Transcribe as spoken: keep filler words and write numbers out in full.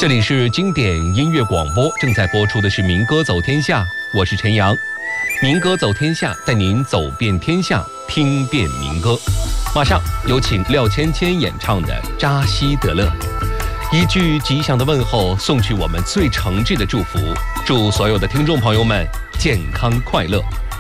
这里是经典音乐广播，正在播出的是民歌走天下，我是陈阳。民歌走天下，带您走遍天下，听遍民歌。马上有请廖芊芊演唱的《扎西德勒》。一句吉祥的问候，送去我们最诚挚的祝福，祝所有的听众朋友们健康快乐。